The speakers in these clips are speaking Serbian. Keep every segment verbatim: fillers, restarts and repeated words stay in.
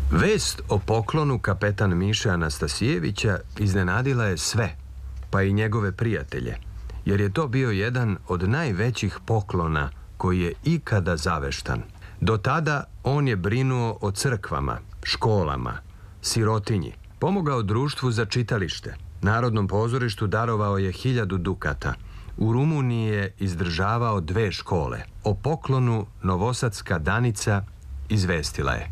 Vest o poklonu kapetan Miše Anastasijevića iznenadila je sve, pa i njegove prijatelje, jer je to bio jedan od najvećih poklona koji je ikada zaveštan. Do tada on je brinuo o crkvama, školama, sirotinji, pomogao društvu za čitalište, Narodnom pozorištu darovao je hiljadu dukata, u Rumuniji je izdržavao dve škole. O poklonu novosadska Danica izvestila je: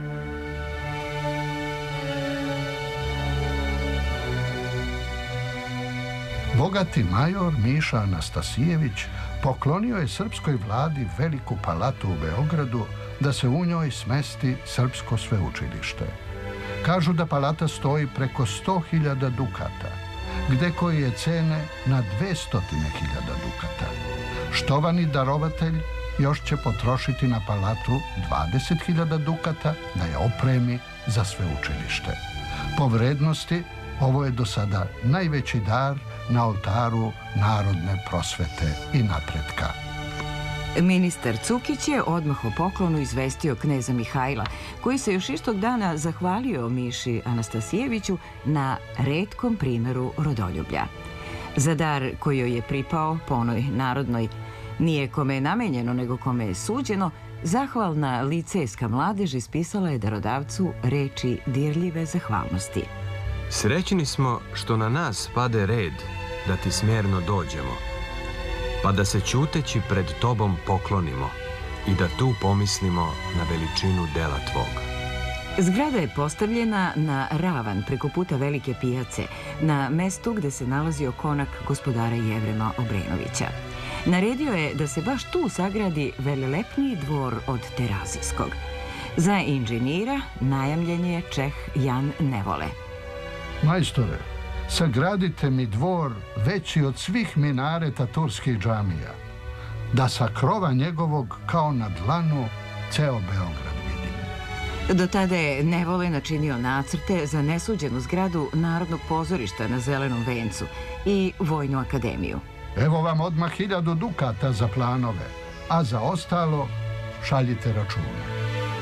Bogati major Miša Anastasijević poklonio je srpskoj vladi veliku palatu u Beogradu da se u njoj smesti srpsko sveučilište. Kažu da palata stoji preko sto hiljada dukata, gde koji je cene na dvesta hiljada dukata. Štovani darovatelj još će potrošiti na palatu dvadeset hiljada dukata da je opremi za sveučilište. Po vrednosti, ovo je do sada najveći dar na oltaru narodne prosvete i napretka. Ministar Cukić je odmah o poklonu izvestio kneza Mihajla, koji se još istog dana zahvalio Miši Anastasijeviću na retkom primeru rodoljublja. Za dar koji joj je pripao po onoj narodnoj "nije kome je namenjeno, nego kome je suđeno", zahvalna licejska mladež ispisala je darodavcu reči dirljive zahvalnosti. Srećni smo što na nas pade red da ti smjerno dođemo, pa da se ćuteći pred tobom poklonimo i da tu pomislimo na veličinu dela tvog. Zgrada je postavljena na ravan preko puta Velike pijace, na mestu gde se nalazio konak gospodara Jevrema Obrenovića. Naredio je da se baš tu sagradi velelepniji dvor od Terazijskog. Za inženjera najamljen je Čeh Jan Nevole. Majstore, sagradite mi dvor veći od svih minareta turskih džamija, da sa krova njegovog kao na dlanu ceo Beograd vidim. Do tada je Nevole načinio nacrte za nesuđenu zgradu Narodnog pozorišta na Zelenom vencu i Vojnu akademiju. Evo vam odmah hiljadu dukata za planove, a za ostalo šaljite račune.